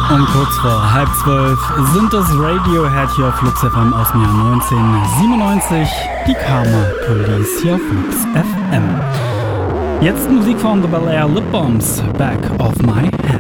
Um kurz vor 11:30 sind das Radiohead hier auf Flux FM aus dem Jahr 1997, die Karma Police hier auf Flux FM. Jetzt Musik von The Bel Air Lip Bombs, Back of My Head.